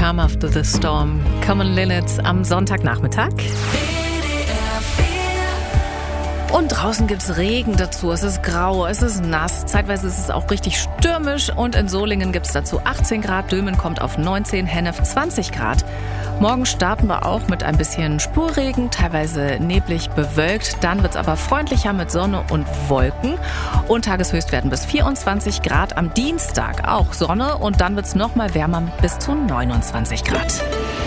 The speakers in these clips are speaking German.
Calm After the Storm. Common Linnets am Sonntagnachmittag. Und draußen gibt's Regen dazu. Es ist grau, es ist nass. Zeitweise ist es auch richtig stürmisch. Und in Solingen gibt's dazu 18 Grad. Dülmen kommt auf 19, Hennef 20 Grad. Morgen starten wir auch mit ein bisschen Spurregen, teilweise neblig bewölkt. Dann wird's aber freundlicher mit Sonne und Wolken. Und Tageshöchstwerten bis 24 Grad. Am Dienstag auch Sonne und dann wird's noch mal wärmer bis zu 29 Grad.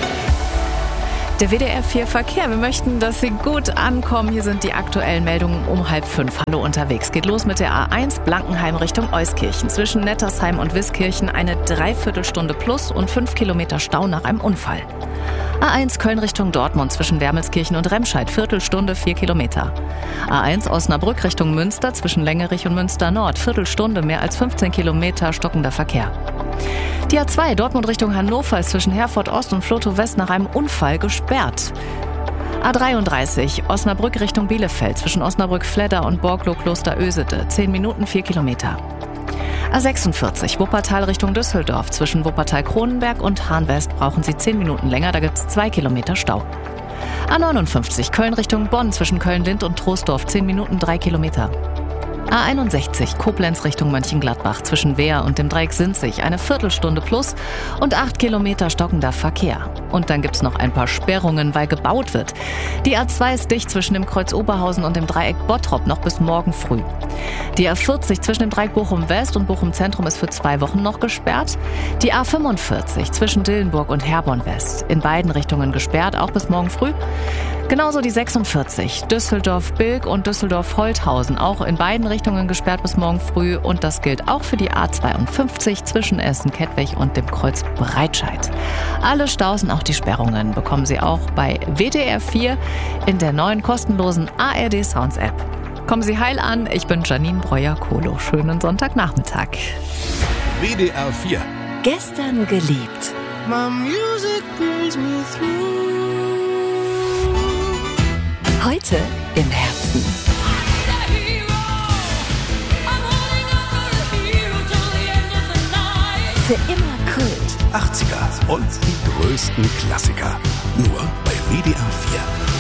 Der WDR 4 Verkehr. Wir möchten, dass Sie gut ankommen. Hier sind die aktuellen Meldungen um 4:30. Hallo unterwegs. Geht los mit der A1 Blankenheim Richtung Euskirchen. Zwischen Nettersheim und Wiskirchen eine Dreiviertelstunde plus und 5 Kilometer Stau nach einem Unfall. A1 Köln Richtung Dortmund zwischen Wermelskirchen und Remscheid. Viertelstunde 4 Kilometer. A1 Osnabrück Richtung Münster zwischen Längerich und Münster Nord. Viertelstunde mehr als 15 Kilometer stockender Verkehr. Die A2 Dortmund Richtung Hannover ist zwischen Herford Ost und Vlotho West nach einem Unfall gesperrt. A33 Osnabrück Richtung Bielefeld zwischen Osnabrück-Fledder und Borglo-Kloster-Ösede 10 Minuten 4 Kilometer. A46 Wuppertal Richtung Düsseldorf zwischen Wuppertal-Kronenberg und Hahn-West brauchen Sie 10 Minuten länger, da gibt's 2 Kilometer Stau. A59 Köln Richtung Bonn zwischen Köln-Lind und Troisdorf 10 Minuten 3 Kilometer. A61 Koblenz Richtung Mönchengladbach zwischen Wehr und dem Dreieck Sinzig eine Viertelstunde plus und 8 Kilometer stockender Verkehr. Und dann gibt's noch ein paar Sperrungen, weil gebaut wird. Die A2 ist dicht zwischen dem Kreuz Oberhausen und dem Dreieck Bottrop noch bis morgen früh. Die A40 zwischen dem Dreieck Bochum West und Bochum Zentrum ist für 2 Wochen noch gesperrt. Die A45 zwischen Dillenburg und Herborn West in beiden Richtungen gesperrt, auch bis morgen früh. Genauso die 46 Düsseldorf-Bilk und Düsseldorf-Holthausen auch in beiden Richtungen gesperrt bis morgen früh. Und das gilt auch für die A52 zwischen Essen-Kettwig und dem Kreuz Breitscheid. Alle Staus und auch die Sperrungen bekommen Sie auch bei WDR 4 in der neuen kostenlosen ARD Sounds App. Kommen Sie heil an, ich bin Janine Breuer-Kohlo. Schönen Sonntagnachmittag. WDR 4. Gestern geliebt. My music brings me through. Heute im Herzen. Für immer Kult. 80er und die größten Klassiker. Nur bei WDR 4.